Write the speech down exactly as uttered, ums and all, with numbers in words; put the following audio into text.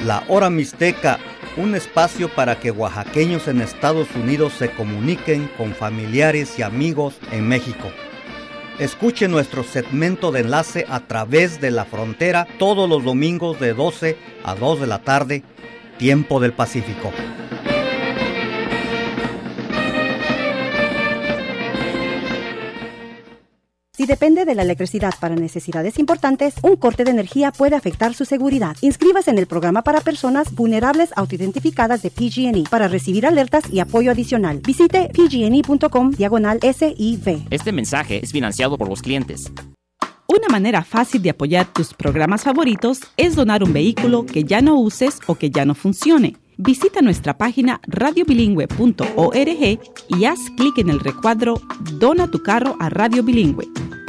La Hora Mixteca, un espacio para que oaxaqueños en Estados Unidos se comuniquen con familiares y amigos en México. Escuche nuestro segmento de enlace a través de la frontera todos los domingos de doce a dos de la tarde, tiempo del Pacífico. Si depende de la electricidad para necesidades importantes, un corte de energía puede afectar su seguridad. Inscríbase en el programa para personas vulnerables autoidentificadas de P G and E para recibir alertas y apoyo adicional. Visite pgne.com diagonal S I V. Este mensaje es financiado por los clientes. Una manera fácil de apoyar tus programas favoritos es donar un vehículo que ya no uses o que ya no funcione. Visita nuestra página radio bilingüe punto org y haz clic en el recuadro Dona tu carro a Radio Bilingüe.